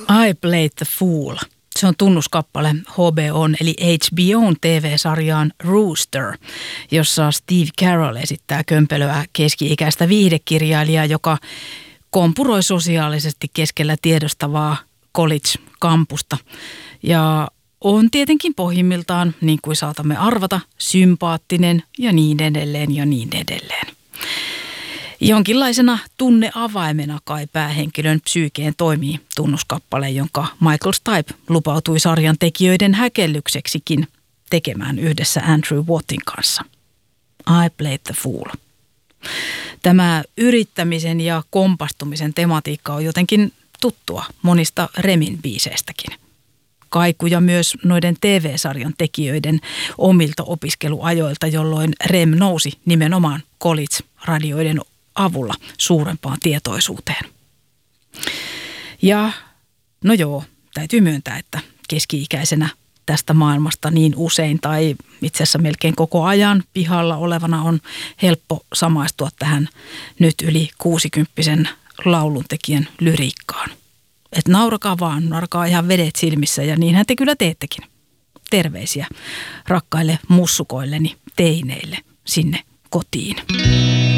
I Played the Fool. Se on tunnuskappale HBO:n eli HBO:n TV-sarjaan Rooster, jossa Steve Carell esittää kömpelöä keski-ikäistä viihdekirjailijaa, joka kompuroi sosiaalisesti keskellä tiedostavaa college-kampusta. Ja on tietenkin pohjimmiltaan, niin kuin saatamme arvata, sympaattinen ja niin edelleen ja niin edelleen. Jonkinlaisena tunneavaimena kai päähenkilön psyykeen toimii tunnuskappale, jonka Michael Stipe lupautui sarjan tekijöiden häkellykseksikin tekemään yhdessä Andrew Wattin kanssa. I Played the Fool. Tämä yrittämisen ja kompastumisen tematiikka on jotenkin tuttua monista Remin biiseistäkin. Kaikuja myös noiden TV-sarjan tekijöiden omilta opiskeluajoilta, jolloin Rem nousi nimenomaan college-radioiden avulla suurempaan tietoisuuteen. Ja no joo, täytyy myöntää, että keski-ikäisenä tästä maailmasta niin usein tai itse asiassa melkein koko ajan pihalla olevana on helppo samaistua tähän nyt yli 60-vuotiaan lauluntekijän lyriikkaan. Että naurakaa vaan, naurakaa ihan vedet silmissä ja niinhän te kyllä teettekin. Terveisiä rakkaille mussukoilleni teineille sinne kotiin.